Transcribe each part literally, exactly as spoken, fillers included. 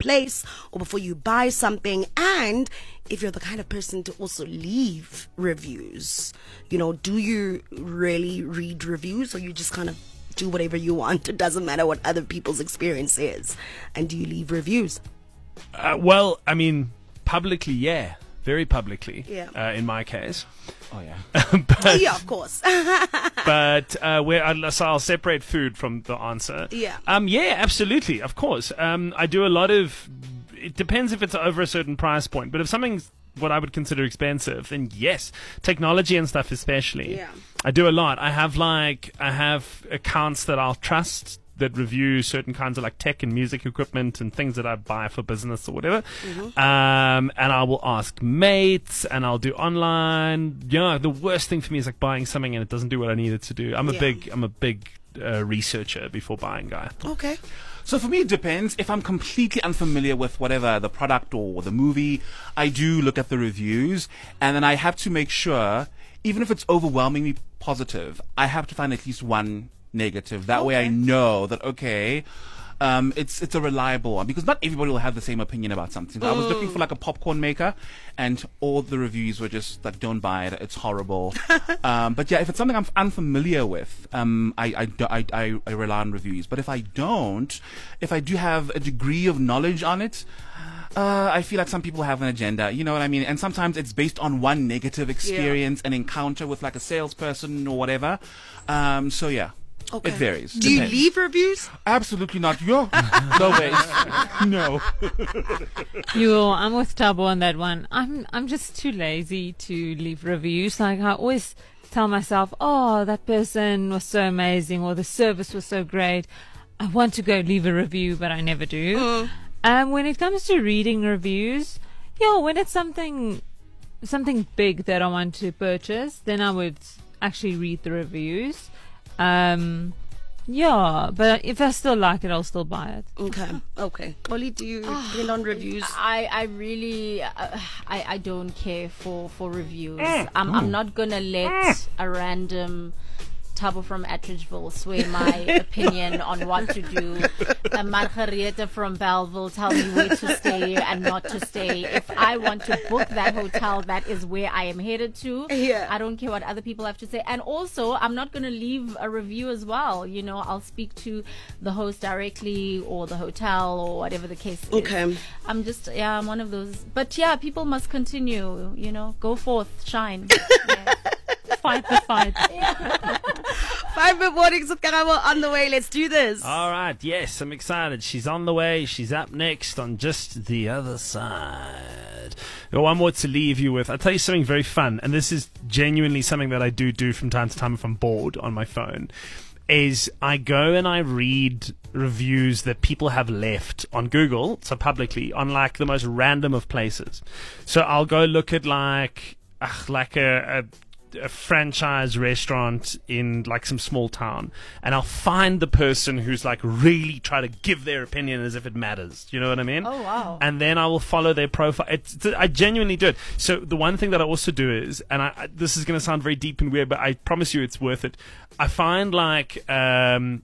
place or before you buy something, and if you're the kind of person to also leave reviews. You know, do you really read reviews, or you just kind of do whatever you want? It doesn't matter what other people's experience is. And do you leave reviews? Uh, well, I mean, publicly, yeah. Very publicly, Yeah. uh, in my case. Oh, yeah. but, Yeah, of course. but uh, where I, so I'll separate food from the answer. Yeah. Um. Yeah. Absolutely. Of course. Um. I do a lot of. It depends if it's over a certain price point. But if something's what I would consider expensive, then yes, technology and stuff especially. Yeah. I do a lot. I have like I have accounts that I'll trust that review certain kinds of like tech and music equipment and things that I buy for business or whatever. Mm-hmm. Um, and I will ask mates, and I'll do online. You know, the worst thing for me is like buying something and it doesn't do what I need it to do. I'm a Yeah. big, I'm a big uh, researcher before buying, guy. Okay. So for me, it depends. If I'm completely unfamiliar with whatever the product or the movie, I do look at the reviews, and then I have to make sure, even if it's overwhelmingly positive, I have to find at least one negative. That way I Okay. know that, okay, um, it's it's a reliable one, because not everybody will have the same opinion about something. So I was looking for like a popcorn maker, and all the reviews were just like, don't buy it, it's horrible. um, but yeah, if it's something I'm unfamiliar with, um, I, I, do- I, I, I rely on reviews. But if I don't, if I do have a degree of knowledge on it, Uh, I feel like some people have an agenda, you know what I mean? And sometimes it's based on one negative experience, an encounter with like a salesperson or whatever. Um, so yeah, Okay. it varies. Do you Depends. leave reviews? Absolutely not. Yo, no way. No. You, I'm with Tabo on that one. I'm, I'm just too lazy to leave reviews. Like I always tell myself, oh, that person was so amazing, or the service was so great. I want to go leave a review, but I never do. Mm. Um, when it comes to reading reviews, yeah, when it's something, something big that I want to purchase, then I would actually read the reviews. Um, yeah, but if I still like it, I'll still buy it. Okay. Okay. Oli, do you depend on reviews? I, I really uh, I, I don't care for, for reviews. I'm I'm not gonna let a random Tabo from Attridgeville sway my opinion on what to do. A Margareta from Belleville tell me where to stay and not to stay. If I want to book that hotel, that is where I am headed to. Yeah. I don't care what other people have to say. And also, I'm not going to leave a review as well. You know, I'll speak to the host directly, or the hotel, or whatever the case is. Okay. I'm just, yeah, I'm one of those. But yeah, people must continue, you know, go forth, shine. Yeah. Fight the fight. Five Minute Mornings with Karabo on the way. Let's do this. All right, yes, I'm excited. She's on the way. She's up next on Just the Other Side. Got one more to leave you with. I'll tell you something very fun, and this is genuinely something that I do do from time to time if I'm bored on my phone, is I go and I read reviews that people have left on Google, so publicly, on like the most random of places. So I'll go look at like, ugh, like a... a a franchise restaurant in like some small town, and I'll find the person who's like really try to give their opinion as if it matters. You know what I mean? Oh, wow. And then I will follow their profile. It's, it's, I genuinely do it. So the one thing that I also do is, and I, I, this is going to sound very deep and weird, but I promise you it's worth it. I find like um,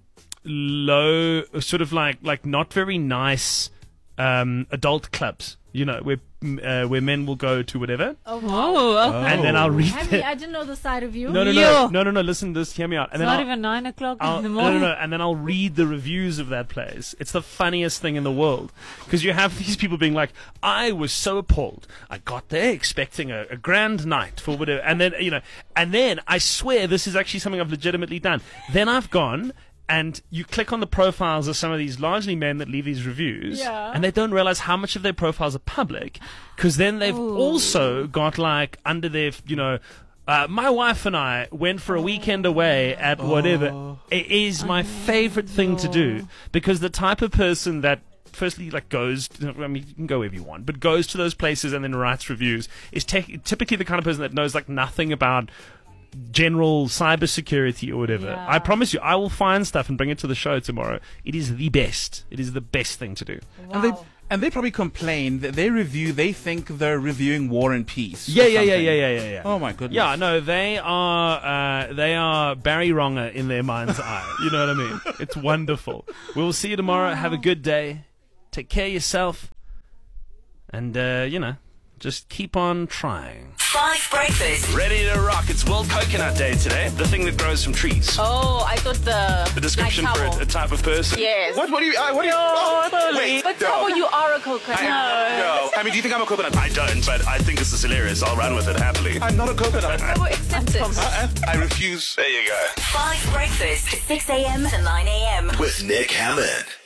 low, sort of like like not very nice um, adult clubs. You know, where uh, where men will go to whatever, Oh, wow. Oh, okay. and then I'll read I, mean, it. I didn't know the side of you. No, no, Yo. no, no, no, no. Listen, to this. Hear me out. And It's then not I'll, even nine o'clock I'll, in the no, morning. no, no, and then I'll read the reviews of that place. It's the funniest thing in the world, because you have these people being like, "I was so appalled. I got there expecting a, a grand night for whatever," and then you know, and then I swear this is actually something I've legitimately done. Then I've gone. And you click on the profiles of some of these largely men that leave these reviews, Yeah. and they don't realize how much of their profiles are public, because then they've Ooh. also got like under their, you know, uh, my wife and I went for a weekend away at whatever. It is my favorite thing to do, because the type of person that firstly like goes, I mean, you can go wherever you want, but goes to those places and then writes reviews is te- typically the kind of person that knows like nothing about general cybersecurity or whatever. Yeah. I promise you, I will find stuff and bring it to the show tomorrow. It is the best. It is the best thing to do. Wow. And they and they probably complain that they review. They think they're reviewing War and Peace. or Yeah, yeah, yeah, something. yeah, yeah, yeah, yeah. Oh my goodness. Yeah, no, they are uh, they are Barry Wronger in their mind's eye. You know what I mean? It's wonderful. We'll see you tomorrow. Have a good day. take care of yourself, and, uh, you know, just keep on trying. Five Breakfast. Ready to rock. It's World Coconut Day today. The thing that grows from trees. Oh, I thought the The description like for towel. a, a type of person. Yes. What? What do you? Uh, what do you? Oh, wait. But no. Tabo, you are a coconut. I, no. I mean, do you think I'm a coconut? I don't, but I think this is hilarious. I'll run with it happily. I'm not a coconut. Tabo, accept it. I, I refuse. There you go. Five Breakfast. six a.m. to nine a.m. With Nick Hammond.